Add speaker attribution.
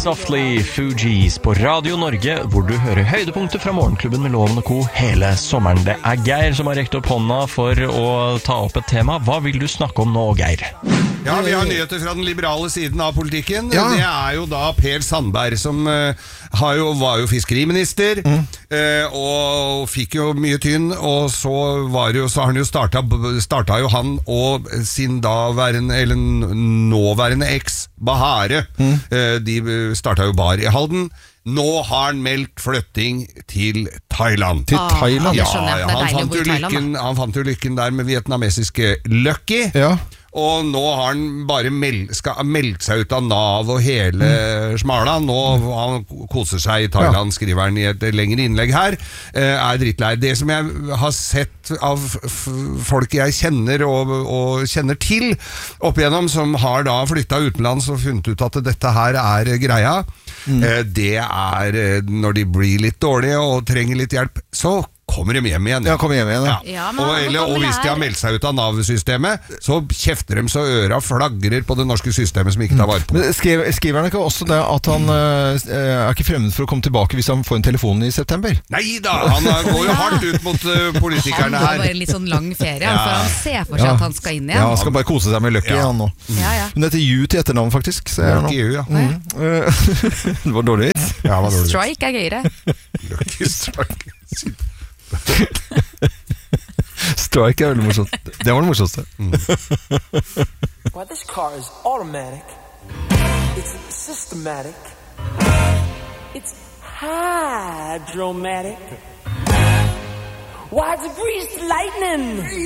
Speaker 1: Softly Fugees på Radio Norge, hvor du hører høydepunkter fra Morgenklubben med Loven og Co. hele sommeren. Det Geir som har rekt opp hånda for å ta opp et tema. Hva vil du snakke om nå, Geir?
Speaker 2: Ja, vi har nyheter fra den liberale siden av politikken. Ja. Det jo da Per Sandberg, som var jo fiskeriminister, og fikk jo mye tynn, og så har han jo startet jo han og sin daværende, eller nåværende eks, Bahare. De startet jo bar i Halden. Nå har han meldt flytting til Thailand.
Speaker 3: Til Thailand?
Speaker 2: Ja, han fant jo lykken der med vietnamesiske Lucky. Ja. Og nå har han bare meldt seg ut av Nav og hele smala. Nå han koser seg i Thailand, skriver han i et lengre innlegg her. Drittlei. Det som jeg har sett av folk jeg kjenner og kjenner til opp igjennom, som har da flyttet utenlands og funnet ut at dette her greia, det når de blir litt dårlige og trenger litt hjelp, så kommer de hjem igjen.
Speaker 3: Ja, kommer hjem igjen.
Speaker 2: Ja. Og hvis de har meldt seg ut av Nav-systemet, så kjefter de så øra flagrer på det norske systemet som ikke tar vare på.
Speaker 3: Men skriver han ikke også det at han ikke fremmed for å komme tilbake hvis han får en telefon i september?
Speaker 2: Neida, han går jo hardt ut mot politikerne her.
Speaker 4: Han går bare en litt sånn lang ferie, for han ser for seg at han skal inn igjen.
Speaker 3: Ja, han skal bare kose seg med Lucky, han nå. Men dette Yu til etternavn, faktisk.
Speaker 2: Lucky Yu, ja.
Speaker 3: Det var dårlig.
Speaker 2: Ja, det var dårlig.
Speaker 4: Strike gøyere.
Speaker 2: Lucky Strike.
Speaker 3: Strike veldig morsomt. Det var det morsomste.
Speaker 5: Well, this car is automatic. It's systematic. It's hydromatic. Why, it's greased lightning.